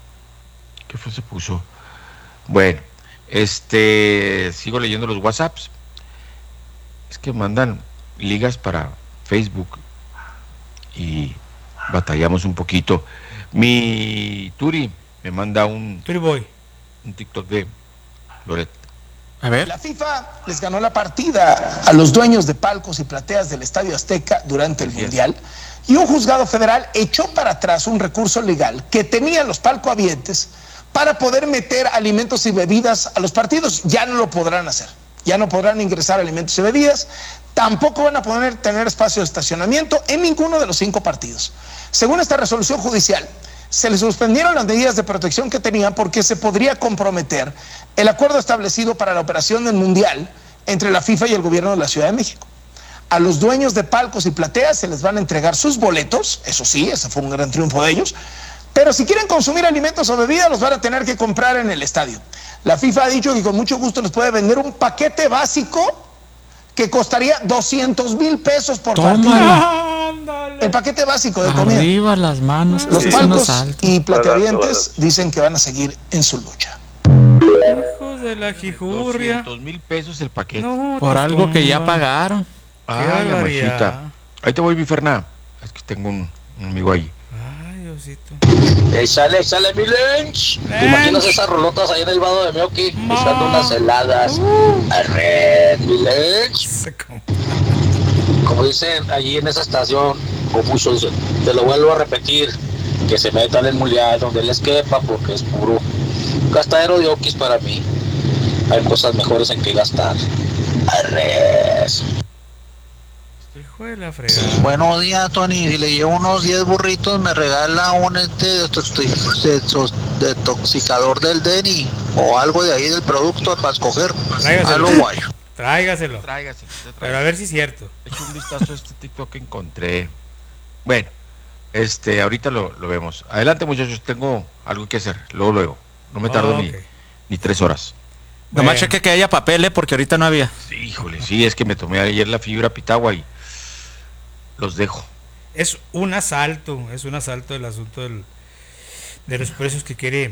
Bueno, sigo leyendo los WhatsApps. Es que mandan ligas para Facebook y batallamos un poquito. Mi Turi me manda un TikTok de Loret. A ver. La FIFA les ganó la partida a los dueños de palcos y plateas del Estadio Azteca durante el Mundial, y un juzgado federal echó para atrás un recurso legal que tenían los palcohabientes para poder meter alimentos y bebidas a los partidos. Ya no lo podrán hacer. Ya no podrán ingresar alimentos y bebidas. Tampoco van a poder tener espacio de estacionamiento en ninguno de los 5 partidos. Según esta resolución judicial, se les suspendieron las medidas de protección que tenían porque se podría comprometer el acuerdo establecido para la operación del Mundial entre la FIFA y el gobierno de la Ciudad de México. A los dueños de palcos y plateas se les van a entregar sus boletos, eso sí, ese fue un gran triunfo de ellos, pero si quieren consumir alimentos o bebidas los van a tener que comprar en el estadio. La FIFA ha dicho que con mucho gusto les puede vender un paquete básico que costaría 200,000 pesos por partido. El paquete básico de comida. Arriba las manos. Los palcos y plateavientes dicen que van a seguir en su lucha. Hijos de la jijurria. 200,000 pesos el paquete. No, por algo que ya pagaron. Ay, amachita. Ahí te voy, mi Ferná. Es que tengo un amigo ahí. Ay, Diosito. Échale, mi Lench. ¿Te imaginas esas rolotas ahí en el vado de Meoki? Echando unas heladas. Arre, mi Lench. Como dicen allí en esa estación, Confucio dice, te lo vuelvo a repetir, que se metan en el Mundial donde les quepa, porque es puro gastadero de okis para mí. Hay cosas mejores en que gastar. Arres. Hijo de la fregada. Buenos días, Tony. Si le llevo unos 10 burritos, me regala un detoxicador del Denny o algo de ahí del producto para escoger. Algo guay. Tráigaselo. Pero a ver si es cierto. Eché un vistazo a este TikTok que encontré. Bueno, Ahorita lo vemos. Adelante, muchachos, tengo algo que hacer. Luego. No me tardo ni 3 horas. Nomás cheque que haya papel, porque ahorita no había. Sí, híjole, sí, es que me tomé ayer la fibra pitagua y los dejo. Es un asalto el asunto de los precios que quiere.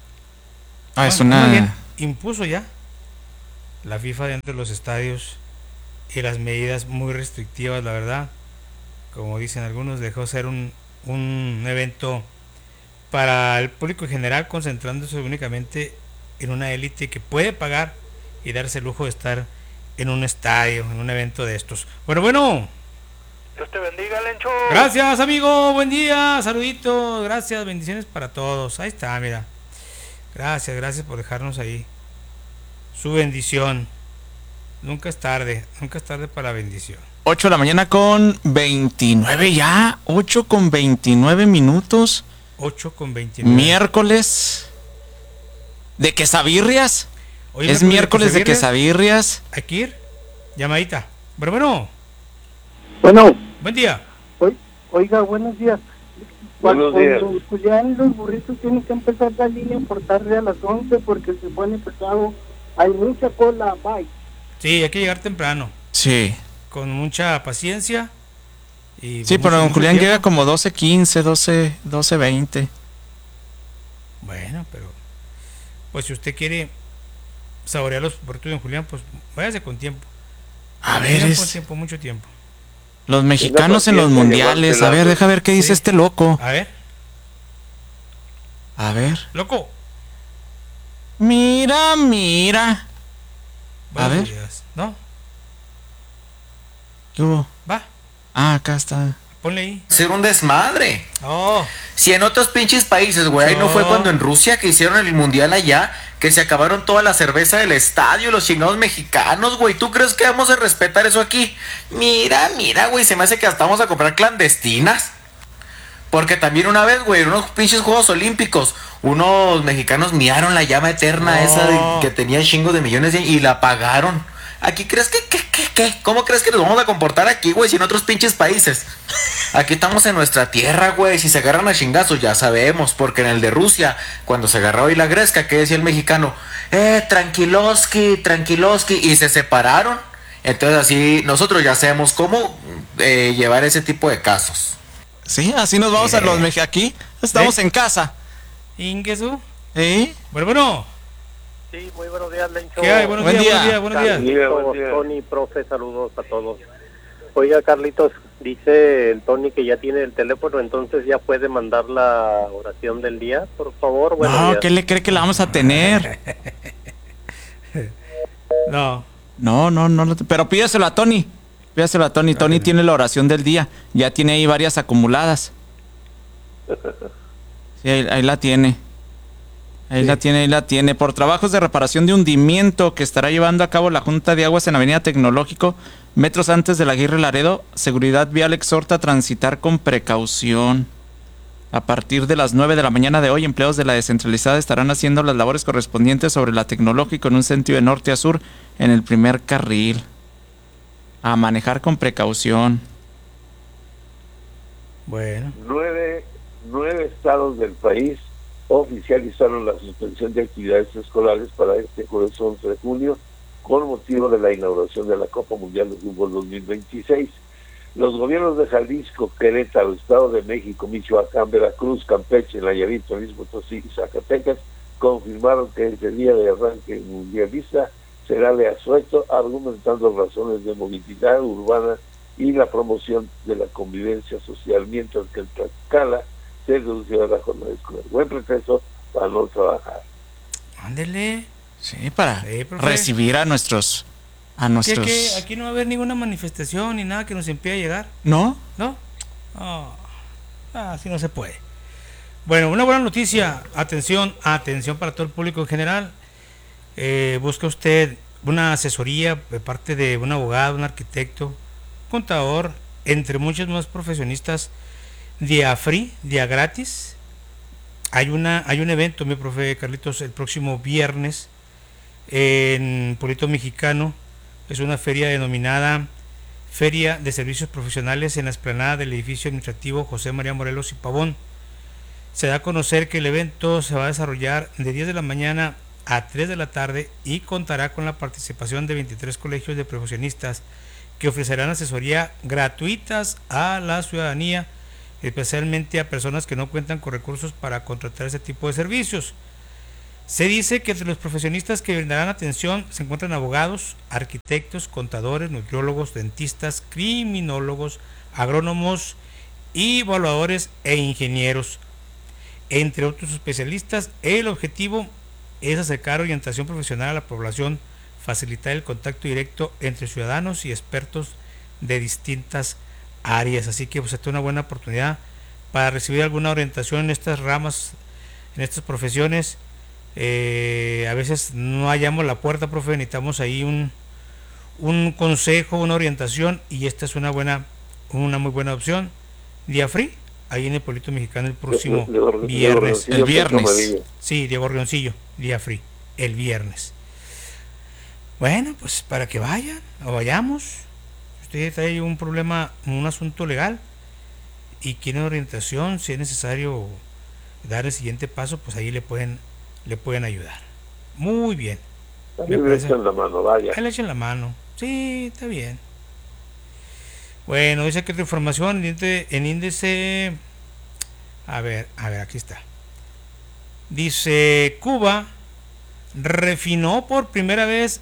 Impuso ya la FIFA dentro de los estadios y las medidas muy restrictivas, la verdad. Como dicen algunos, dejó ser un evento para el público en general, concentrándose únicamente en una élite que puede pagar y darse el lujo de estar en un estadio, en un evento de estos. Bueno. Dios te bendiga, Lencho. Gracias, amigo. Buen día. Saluditos. Gracias. Bendiciones para todos. Ahí está, mira. Gracias por dejarnos ahí su bendición. Nunca es tarde para la bendición. 8 de la mañana con 29 ya. 8 con 29 minutos. 8 con 29. Miércoles de quesabirrias. Hoy es miércoles de quesabirrias. Hay que ir. Llamadita. Bueno. Buen día. Oiga, buenos días. Buenos días. Julián, los burritos tienen que empezar la línea por tarde a las 11 porque se pone pesado. Hay mucha cola. Bye. Sí, hay que llegar temprano. Sí. Con mucha paciencia. Sí, pero don Julián llega como 12:15, 12:20. Bueno, pero pues si usted quiere saborear los burritos de don Julián, pues váyase con tiempo. A ver, mucho tiempo. Los mexicanos en los mundiales. A ver, deja ver qué dice este loco. A ver. Loco. Mira. A ver. ¿No? ¿Qué hubo? Va. Acá está. Ponle ahí. Ser un desmadre. Oh. Si en otros pinches países, güey, ahí no fue cuando en Rusia que hicieron el mundial allá, que se acabaron toda la cerveza del estadio, los chingados mexicanos, güey. ¿Tú crees que vamos a respetar eso aquí? Mira, güey, se me hace que hasta vamos a comprar clandestinas. Porque también una vez, güey, en unos pinches Juegos Olímpicos, unos mexicanos miaron la llama eterna esa que tenía chingos de millones y la apagaron. ¿Aquí crees que qué? ¿Cómo crees que nos vamos a comportar aquí, güey, si en otros pinches países? Aquí estamos en nuestra tierra, güey. Si se agarran a chingazos, ya sabemos. Porque en el de Rusia, cuando se agarró y la Gresca, ¿qué decía el mexicano? Tranquiloski. Y se separaron. Entonces así, nosotros ya sabemos cómo llevar ese tipo de casos. Sí, así nos vamos a los mexicanos. Aquí estamos en casa. ¿Ingesu? Bueno. Sí, muy buenos días, Lencho. ¿Qué hay? Buenos días. Tony, profe, saludos a todos. Oiga, Carlitos, dice el Tony que ya tiene el teléfono, entonces ya puede mandar la oración del día, por favor. No, ¿qué le cree que la vamos a tener? No, pero pídeselo a Tony. Tony tiene la oración del día. Ya tiene ahí varias acumuladas. Sí, ahí la tiene. Ahí la tiene. Por trabajos de reparación de hundimiento que estará llevando a cabo la Junta de Aguas en Avenida Tecnológico, metros antes de la Aguirre Laredo, Seguridad Vial exhorta a transitar con precaución. A partir de las 9 de la mañana de hoy, empleados de la descentralizada estarán haciendo las labores correspondientes sobre la Tecnológico en un sentido de norte a sur en el primer carril. A manejar con precaución. Bueno. 9 estados del país oficializaron la suspensión de actividades escolares para este jueves 11 de junio con motivo de la inauguración de la Copa Mundial de Fútbol 2026. Los gobiernos de Jalisco, Querétaro, Estado de México, Michoacán, Veracruz, Campeche, Nayarit, San Luis Potosí y Zacatecas confirmaron que este día de arranque mundialista será de asueto, argumentando razones de movilidad urbana y la promoción de la convivencia social, mientras que en Tlaxcala se reducirá la jornada escolar. Buen pretexto para no trabajar. Ándele. Sí, para recibir a nuestros... ¿Qué? Aquí no va a haber ninguna manifestación ni nada que nos impida llegar. ¿No? Así no se puede. Bueno, una buena noticia. Atención para todo el público en general. Busca usted una asesoría de parte de un abogado, un arquitecto, contador, entre muchos más profesionistas, día free, día gratis. Hay un evento, mi profe Carlitos, el próximo viernes en Pueblito Mexicano. Es una feria denominada Feria de Servicios Profesionales en la explanada del edificio administrativo José María Morelos y Pavón. Se da a conocer que el evento se va a desarrollar de 10 de la mañana a 3 de la tarde y contará con la participación de 23 colegios de profesionistas que ofrecerán asesoría gratuitas a la ciudadanía, especialmente a personas que no cuentan con recursos para contratar ese tipo de servicios. Se dice que entre los profesionistas que brindarán atención se encuentran abogados, arquitectos, contadores, nutriólogos, dentistas, criminólogos, agrónomos y evaluadores e ingenieros, entre otros especialistas. El objetivo es acercar orientación profesional a la población, facilitar el contacto directo entre ciudadanos y expertos de distintas áreas. Así que pues esta es una buena oportunidad para recibir alguna orientación en estas ramas, en estas profesiones. A veces no hallamos la puerta, profe, necesitamos ahí un consejo, una orientación, y esta es una muy buena opción. Día free, ahí en el Pueblito Mexicano el próximo viernes. El viernes. Sí, Diego Rioncillo, día free, el viernes. Bueno, pues para que vayan o vayamos. Si usted trae un problema, un asunto legal y quiere orientación, si es necesario dar el siguiente paso, pues ahí le pueden ayudar. Muy bien. Ahí le echan la mano, vaya. Ahí le echan la mano. Sí, está bien. Bueno, dice que otra información en índice. A ver, aquí está. Dice, Cuba refinó por primera vez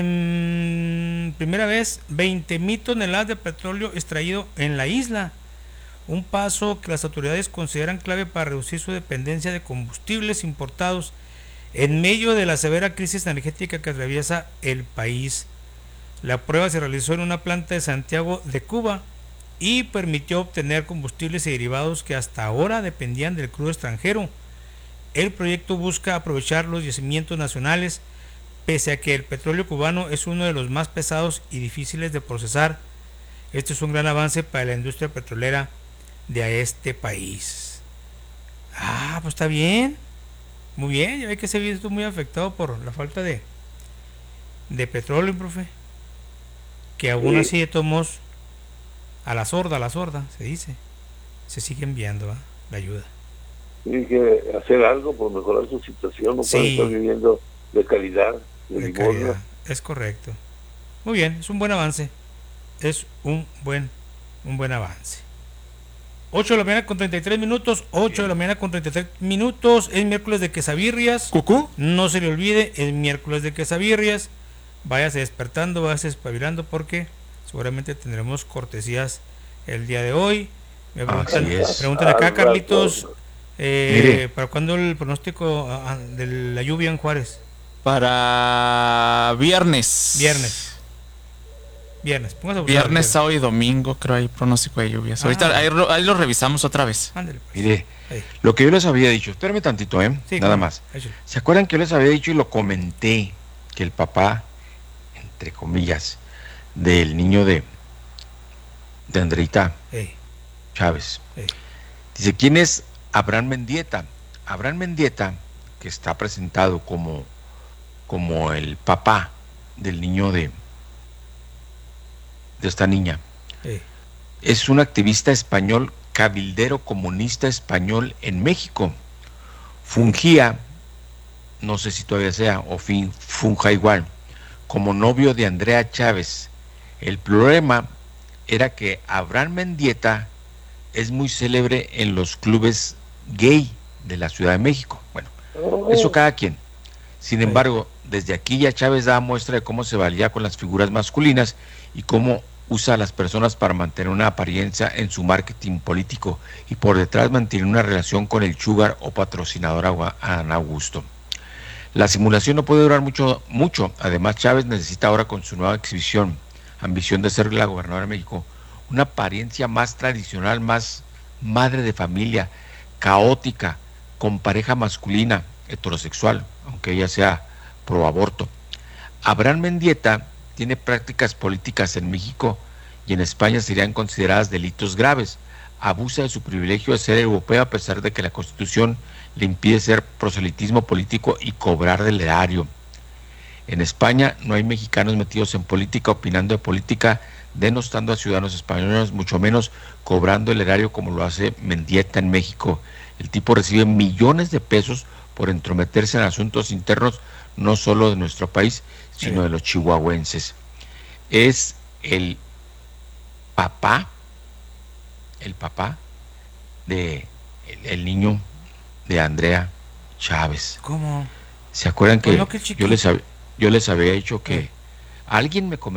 20.000 toneladas de petróleo extraído en la isla. Un paso que las autoridades consideran clave para reducir su dependencia de combustibles importados en medio de la severa crisis energética que atraviesa el país. La prueba se realizó en una planta de Santiago de Cuba y permitió obtener combustibles y derivados que hasta ahora dependían del crudo extranjero. El proyecto busca aprovechar los yacimientos nacionales, pese a que el petróleo cubano es uno de los más pesados y difíciles de procesar. Este es un gran avance para la industria petrolera de este país. Pues está bien. Muy bien, ya ve que se ha visto muy afectado por la falta de petróleo, profe. Que aún así de todos modos, a la sorda, se dice, se sigue enviando la ayuda. Tiene que hacer algo por mejorar su situación, no puede estar viviendo de calidad, de calidad. Es correcto. Muy bien, es un buen avance. Es un buen avance. 8 de la mañana con 33 minutos. 8 de la mañana con 33 minutos. Es miércoles de quesabirrias. ¿Cucú? No se le olvide, es miércoles de quesabirrias. Váyase despertando, váyase espabilando, porque seguramente tendremos cortesías el día de hoy. Me preguntan acá, Carlitos, ¿para cuándo el pronóstico de la lluvia en Juárez? Para viernes. Viernes, sábado y domingo, creo hay pronóstico de lluvias. Ahorita ahí lo revisamos otra vez. Ándale, pues. Mire, lo que yo les había dicho, espérame tantito, sí, nada más. ¿Se acuerdan que yo les había dicho y lo comenté? Que el papá, entre comillas, del niño de Andreita Chávez, dice, ¿quién es Abraham Mendieta? Abraham Mendieta, que está presentado como el papá del niño de esta niña, es un activista español, cabildero comunista español en México. Fungía, no sé si todavía sea o funja igual, como novio de Andrea Chávez. El problema era que Abraham Mendieta es muy célebre en los clubes gay de la Ciudad de México. Bueno, eso cada quien. Sin embargo, desde aquí ya Chávez daba muestra de cómo se valía con las figuras masculinas y cómo usa a las personas para mantener una apariencia en su marketing político y por detrás mantiene una relación con el sugar o patrocinador Adán Augusto. La simulación no puede durar mucho. Además, Chávez necesita ahora, con su nueva exhibición, ambición de ser la gobernadora de México, una apariencia más tradicional, más madre de familia, caótica, con pareja masculina, heterosexual, aunque ella sea pro aborto. Abraham Mendieta tiene prácticas políticas en México y en España serían consideradas delitos graves. Abusa de su privilegio de ser europeo a pesar de que la Constitución le impide ser proselitismo político y cobrar del erario. En España no hay mexicanos metidos en política, opinando de política denostando a ciudadanos españoles, mucho menos cobrando el erario como lo hace Mendieta en México. El tipo recibe millones de pesos por entrometerse en asuntos internos, no solo de nuestro país, sino de los chihuahuenses. Es el papá de el niño de Andrea Chávez. ¿Cómo? ¿Se acuerdan que Bueno, yo les había dicho que alguien me comentó